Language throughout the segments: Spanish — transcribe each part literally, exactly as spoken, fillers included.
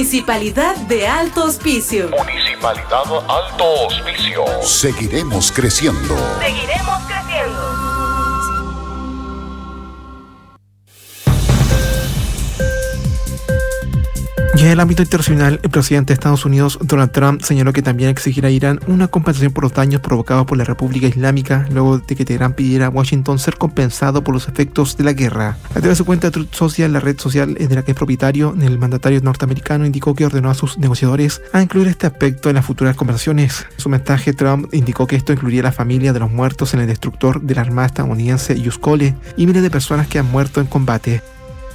Municipalidad de Alto Hospicio. Municipalidad Alto Hospicio. Seguiremos creciendo. Seguiremos creciendo. Y en el ámbito internacional, el presidente de Estados Unidos, Donald Trump, señaló que también exigirá a Irán una compensación por los daños provocados por la República Islámica, luego de que Teherán pidiera a Washington ser compensado por los efectos de la guerra. A través de su cuenta de Truth Social, la red social de la que es propietario, el mandatario norteamericano indicó que ordenó a sus negociadores a incluir este aspecto en las futuras conversaciones. En su mensaje, Trump indicó que esto incluiría a la familia de los muertos en el destructor de la Armada estadounidense Yuscole y miles de personas que han muerto en combate.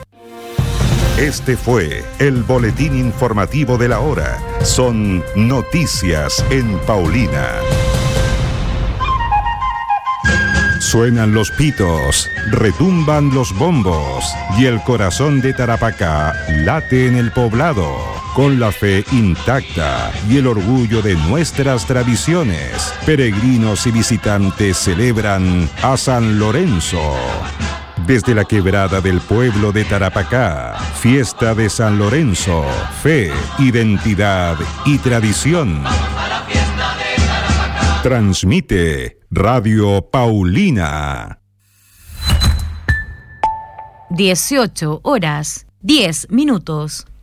Este fue el boletín informativo de la hora. Son noticias en Paulina. Suenan los pitos, retumban los bombos y el corazón de Tarapacá late en el poblado, con la fe intacta y el orgullo de nuestras tradiciones. Peregrinos y visitantes celebran a San Lorenzo. Desde la quebrada del pueblo de Tarapacá, fiesta de San Lorenzo, fe, identidad y tradición. Transmite Radio Paulina. dieciocho horas, diez minutos.